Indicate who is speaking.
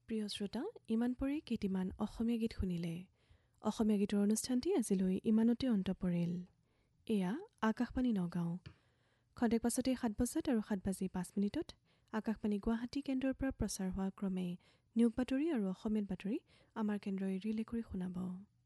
Speaker 1: প্ৰিয় শ্ৰোতা, ইমান পৰে কেইটিমান অসমীয়া গীত শুনিলে। অসমীয়া গীতৰ অনুষ্ঠানটি আজিলৈ ইমানতে অন্ত পৰিল। এয়া আকাশবাণী নগাঁও। খন্তেক পাছতে ৭ বজাত আৰু ৭:05 আকাশবাণী গুৱাহাটী কেন্দ্ৰৰ পৰা প্ৰচাৰ হোৱা ক্ৰমে নিয়োগ বাতৰি আৰু অসমীয়াত বাতৰি আমাৰ কেন্দ্ৰই ৰিলে কৰি শুনাব।